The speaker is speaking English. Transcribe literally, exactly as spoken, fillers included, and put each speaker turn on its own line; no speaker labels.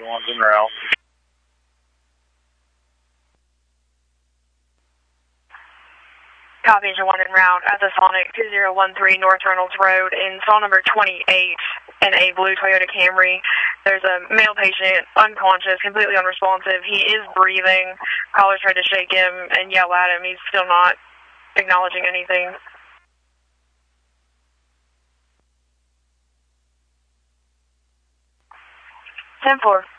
one's en route.
Copy, engine one en route at the Sonic two zero one three North Reynolds Road in cell number twenty-eight in a blue Toyota Camry. There's a male patient, unconscious, completely unresponsive. He is breathing. Caller tried to shake him and yell at him. He's still not acknowledging anything. ten four.